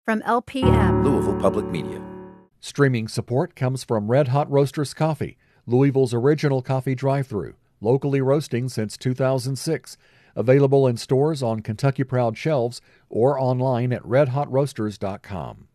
From LPM, Louisville Public Media. Streaming support comes from Red Hot Roasters Coffee, Louisville's original coffee drive-thru, locally roasting since 2006. Available in stores on Kentucky Proud shelves or online at redhotroasters.com.